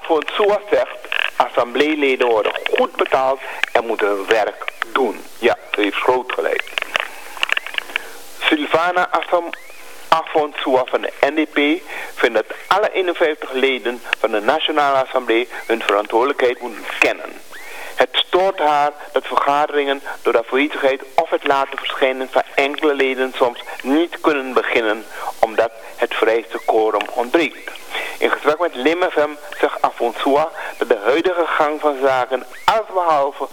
Afonso zegt, assembleeleden worden goed betaald en moeten hun werk doen. Ja, ze heeft groot gelijk. Sylvana Afonso van de NDP vindt dat alle 51 leden van de Nationale Assemblée hun verantwoordelijkheid moeten kennen. Het stoort haar dat vergaderingen door de afwezigheid of het laten verschijnen van enkele leden soms niet kunnen beginnen omdat het vereiste quorum ontbreekt. In gesprek met Lim FM zegt Afonso dat de huidige gang van zaken allesbehalve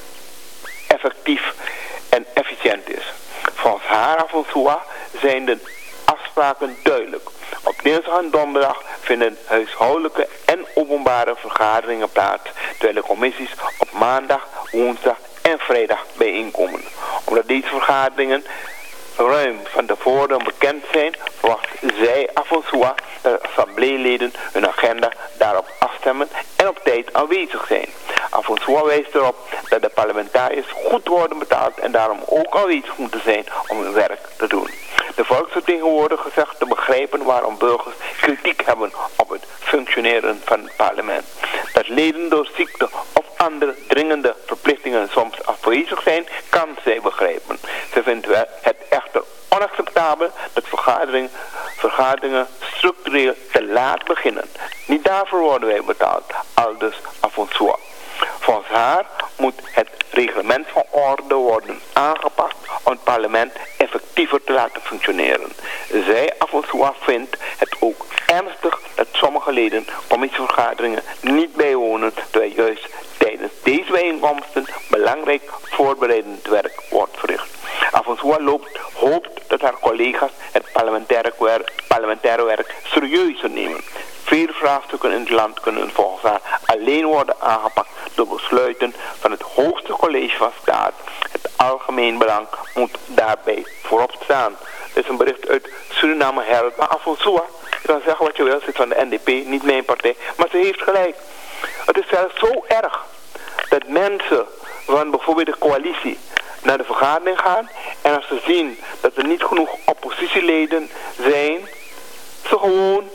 effectief en efficiënt is. Volgens haar, Afonso, zijn de afspraken duidelijk. Op dinsdag en donderdag vinden huishoudelijke en openbare vergaderingen plaats, terwijl de commissies op maandag, woensdag en vrijdag bijeenkomen. Omdat deze vergaderingen ruim van tevoren bekend zijn, verwacht zij, Afonso, dat assembleeleden hun agenda daarop afstemmen en op tijd aanwezig zijn. Afonso wijst erop dat de parlementariërs goed worden betaald en daarom ook aanwezig moeten zijn om hun werk te doen. De volksvertegenwoordiger zegt te begrijpen waarom burgers kritiek hebben op het functioneren van het parlement. Dat leden door ziekte of andere dringende verplichtingen soms afwezig zijn, kan zij begrijpen. Ze vindt het echter onacceptabel dat vergaderingen structureel te laat beginnen. Niet daarvoor worden wij betaald, aldus Afonso. Volgens haar moet het reglement van orde worden aangepast om het parlement effectiever te laten functioneren. Zij, Afonso, vindt het ook ernstig dat sommige leden commissievergaderingen niet bijwonen, terwijl juist tijdens deze bijeenkomsten belangrijk voorbereidend werk wordt verricht. Afonso hoopt dat haar collega's het parlementaire werk serieuzer nemen. Veel vraagstukken in het land kunnen volgens haar alleen worden aangepakt door besluiten van het hoogste college van staat. Het algemeen belang moet daarbij voorop staan. Dit is een bericht uit Suriname Herald. Maar Afonso, je kan zeggen wat je wil, zit van de NDP, niet mijn partij. Maar ze heeft gelijk. Het is zelfs zo erg dat mensen van bijvoorbeeld de coalitie naar de vergadering gaan. En als ze zien dat er niet genoeg oppositieleden zijn, ze gewoon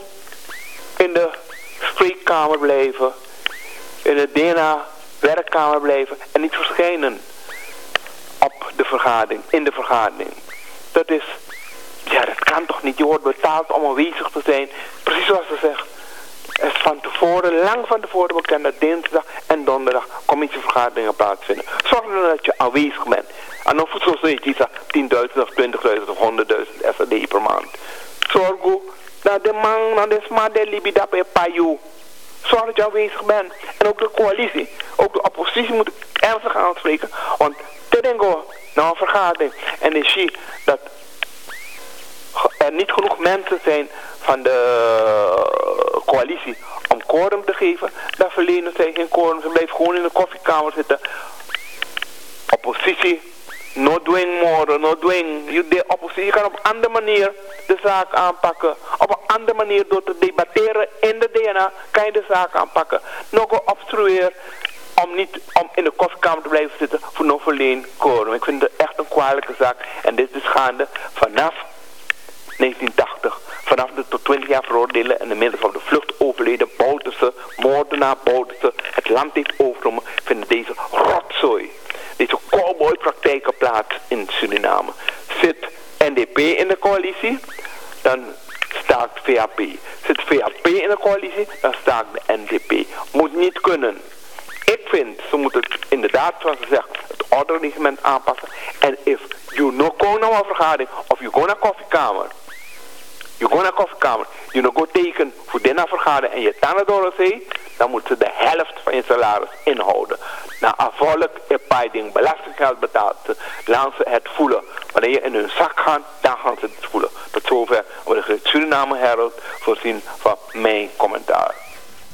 in de spreekkamer blijven, in de DNA-werkkamer blijven en niet verschijnen op de vergadering, in de vergadering. Dat kan toch niet? Je wordt betaald om aanwezig te zijn. Precies zoals ze zegt. Het is van tevoren, lang van tevoren bekend dat dinsdag en donderdag commissievergaderingen plaatsvinden. Zorg ervoor dat je aanwezig bent. En dan voedsel zoiets, 10.000 of 20.000 of 100.000 SRD per maand. Zorg dat de man, dat is maar de libida bij Payu. Zorg dat je aanwezig bent. En ook de coalitie, ook de oppositie moet ernstig aanspreken. Want te denken naar een vergadering. En je ziet dat er niet genoeg mensen zijn van de coalitie om quorum te geven. Dan verlenen zij geen quorum. Ze blijven gewoon in de koffiekamer zitten. Oppositie. No doing more, no doing. De oppositie kan op een andere manier de zaak aanpakken. Op een andere manier door te debatteren in de DNA kan je de zaak aanpakken. Nog obstrueer om in de koffiekamer te blijven zitten voor nog verleen quorum. Ik vind het echt een kwalijke zaak. En dit is gaande vanaf 1980. Vanaf de tot 20 jaar veroordelen en inmiddels op de vlucht overleden Bouterse, moordenaar Bouterse, het land heeft overgenomen, vinden deze rotzooi. Deze cowboypraktijken plaats in Suriname. Zit NDP in de coalitie, dan staakt VAP. Zit VAP in de coalitie, dan staakt de NDP. Moet niet kunnen. Ik vind, ze moeten inderdaad, zoals ze zegt, het ordereglement aanpassen. En if you no go naar een vergadering, of you go naar koffiekamer, je no go teken voor deze vergadering en je tanden door zee, dan moeten ze de helft van je salaris inhouden. Na afvallig ding belastinggeld betaald, laten ze het voelen. Wanneer je in hun zak gaat, dan gaan ze het voelen. Tot zover wordt het Suriname Herald voorzien van mijn commentaar.